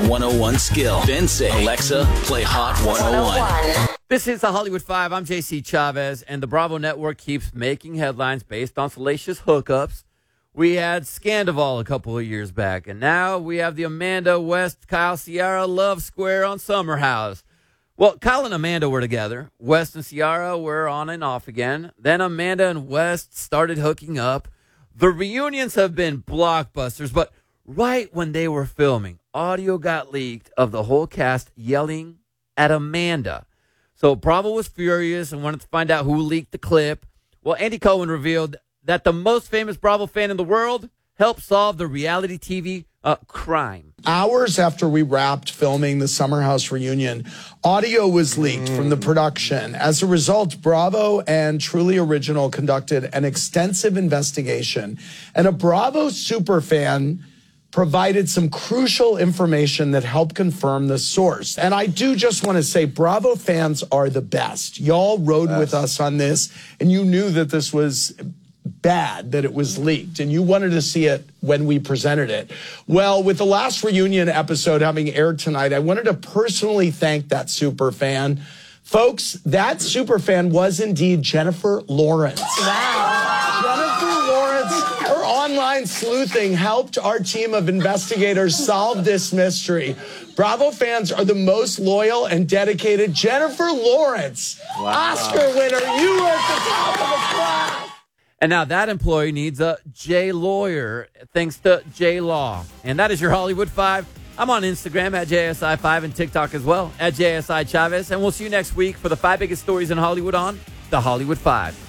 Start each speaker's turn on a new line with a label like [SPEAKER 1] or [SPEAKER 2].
[SPEAKER 1] 101 skill. Then say, Alexa, play Hot 101.
[SPEAKER 2] This is the Hollywood 5. I'm JC Chavez, and the Bravo Network keeps making headlines based on salacious hookups. We had Scandival a couple of years back, and now we have the Amanda West, Kyle Ciara love square on Summer House. Well, Kyle and Amanda were together. West and Ciara were on and off again. Then Amanda and West started hooking up. The reunions have been blockbusters, but right when they were filming, audio got leaked of the whole cast yelling at Amanda. So Bravo was furious and wanted to find out who leaked the clip. Well, Andy Cohen revealed that the most famous Bravo fan in the world helped solve the reality TV crime.
[SPEAKER 3] Hours after we wrapped filming the Summer House reunion, audio was leaked from the production. As a result, Bravo and Truly Original conducted an extensive investigation, and a Bravo superfan provided some crucial information that helped confirm the source. And I do just want to say, Bravo fans are the best. Y'all rode with us on this, and you knew that this was bad, that it was leaked, and you wanted to see it when we presented it. Well, with the last reunion episode having aired tonight, I wanted to personally thank that super fan. Folks, that super fan was indeed Jennifer Lawrence. Wow. Jennifer Lawrence, her online sleuthing helped our team of investigators solve this mystery. Bravo fans are the most loyal and dedicated. Jennifer Lawrence, Oscar winner, you were at the top of the class.
[SPEAKER 2] And now that employee needs a J lawyer, thanks to J Law. And that is your Hollywood 5. I'm on Instagram at JSI5 and TikTok as well at JSI Chavez. And we'll see you next week for the 5 biggest stories in Hollywood on the Hollywood 5.